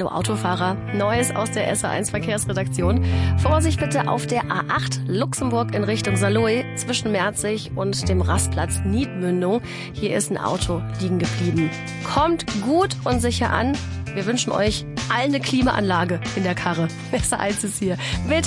Hallo Autofahrer. Neues aus der SA1 Verkehrsredaktion. Vorsicht bitte auf der A8 Luxemburg in Richtung Saarlouis zwischen Merzig und dem Rastplatz Niedmündung. Hier ist ein Auto liegen geblieben. Kommt gut und sicher an. Wir wünschen euch allen eine Klimaanlage in der Karre. SA1 ist hier. Mit